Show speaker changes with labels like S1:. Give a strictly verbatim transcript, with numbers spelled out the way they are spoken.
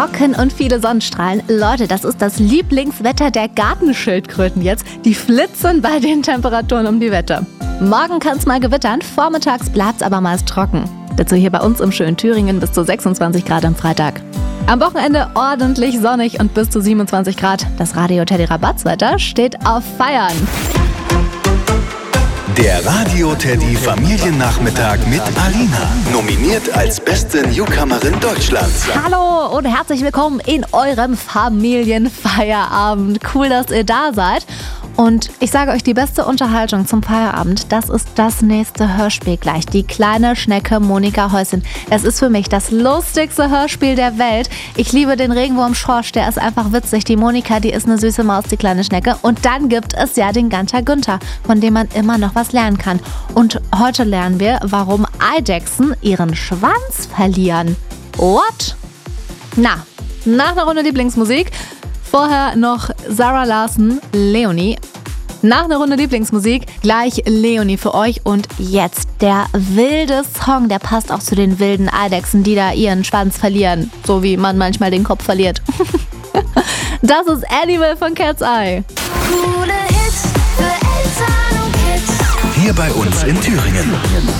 S1: trocken und viele Sonnenstrahlen. Leute, das ist das Lieblingswetter der Gartenschildkröten jetzt. Die flitzen bei den Temperaturen um die Wette. Morgen kann es mal gewittern, vormittags bleibt es aber meist trocken. Dazu hier bei uns im schönen Thüringen bis zu sechsundzwanzig Grad am Freitag. Am Wochenende ordentlich sonnig und bis zu siebenundzwanzig Grad. Das Radio Teddy Rabatzwetter steht auf Feiern.
S2: Der Radio Teddy Familiennachmittag mit Alina. Nominiert als beste Newcomerin Deutschlands.
S1: Hallo und herzlich willkommen in eurem Familienfeierabend. Cool, dass ihr da seid. Und ich sage euch, die beste Unterhaltung zum Feierabend, das ist das nächste Hörspiel gleich. Die kleine Schnecke Monika Häuschen. Es ist für mich das lustigste Hörspiel der Welt. Ich liebe den Regenwurm Schorsch, der ist einfach witzig. Die Monika, die ist eine süße Maus, die kleine Schnecke. Und dann gibt es ja den Ganter Günther, von dem man immer noch was lernen kann. Und heute lernen wir, warum Eidechsen ihren Schwanz verlieren. What? Na, nach einer Runde Lieblingsmusik. Vorher noch Sarah Larson, Leonie. Nach einer Runde Lieblingsmusik gleich Leonie für euch. Und jetzt der wilde Song, der passt auch zu den wilden Eidechsen, die da ihren Schwanz verlieren. So wie man manchmal den Kopf verliert. Das ist Animal von Cat's Eye.
S3: Coole Hits für Eltern und Kids.
S2: Hier bei uns in Thüringen.